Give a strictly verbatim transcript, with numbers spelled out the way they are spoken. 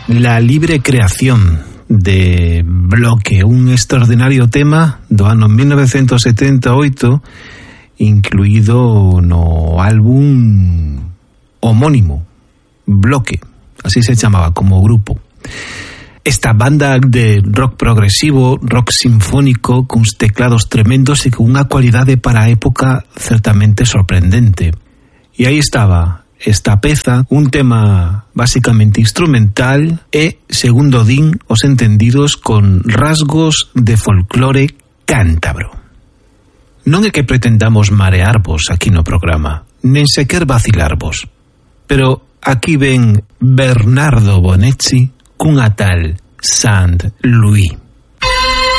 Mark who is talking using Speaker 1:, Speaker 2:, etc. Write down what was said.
Speaker 1: La libre creación de Bloque, un extraordinario tema do ano mil novecientos setenta e oito, incluído no álbum homónimo, Bloque, así se chamaba como grupo. Esta banda de rock progresivo, rock sinfónico, cuns teclados tremendos e con unha cualidade para a época certamente sorprendente. E aí estaba esta peza, un tema básicamente instrumental e, segundo din os entendidos, con rasgos de folclore cántabro. Non é que pretendamos marearvos aquí no programa, nen sequer vacilarvos, pero aquí ven Bernardo Bonetti cunha tal Saint Louis.